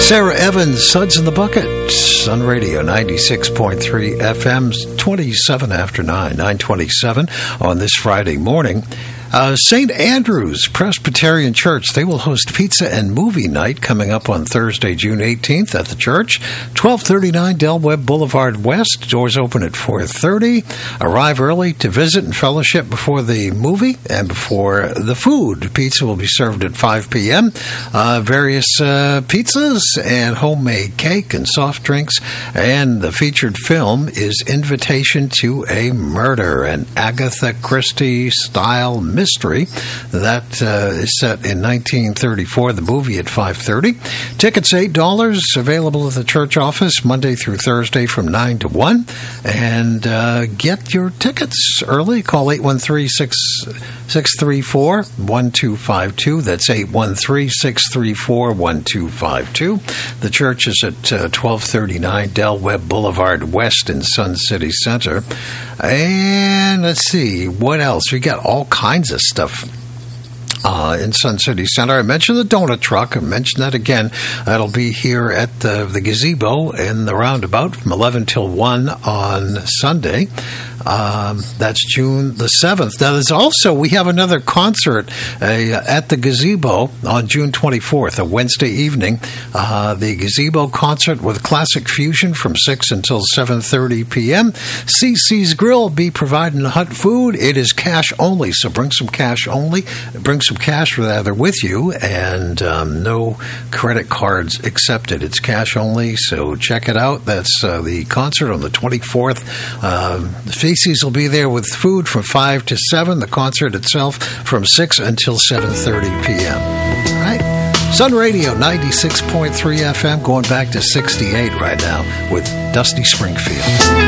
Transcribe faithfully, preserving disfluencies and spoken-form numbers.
Sarah Evans, Suds in the Bucket, Sun Radio ninety-six point three F M, twenty-seven after nine, nine twenty-seven on this Friday morning. Uh, Saint Andrew's Presbyterian Church, they will host pizza and movie night coming up on Thursday, June eighteenth at the church, twelve thirty-nine Del Webb Boulevard West. Doors open at four thirty. Arrive early to visit and fellowship before the movie and before the food. Pizza will be served at five p.m. Uh, various uh, pizzas and homemade cake and soft drinks. And the featured film is Invitation to a Murder, an Agatha Christie-style mystery that uh, is set in nineteen thirty-four. The movie at five thirty. Tickets eight dollars, available at the church office Monday through Thursday from nine to one. And uh, get your tickets early. Call eight one three, six three four, one two five two. That's eight one three, six three four, one two five two. The church is at uh, twelve thirty-nine Del Webb Boulevard West in Sun City Center. And let's see, what else? We got all kinds of stuff uh, in Sun City Center. I mentioned the donut truck. I mentioned that again. That'll be here at the, the gazebo in the roundabout from eleven till one on Sunday. Um, that's June the seventh. Now, there's also, we have another concert uh, at the gazebo on June twenty-fourth, a Wednesday evening. Uh, the gazebo concert with Classic Fusion from six until seven thirty p.m. C C's Grill will be providing hot food. It is cash only, so bring some cash only. Bring some cash rather with you, and um, no credit cards accepted. It's cash only, so check it out. That's uh, the concert on the twenty-fourth. Um, Macy's will be there with food from five to seven. The concert itself from six until seven thirty p.m. All right. Sun Radio ninety-six point three F M, going back to sixty-eight right now with Dusty Springfield.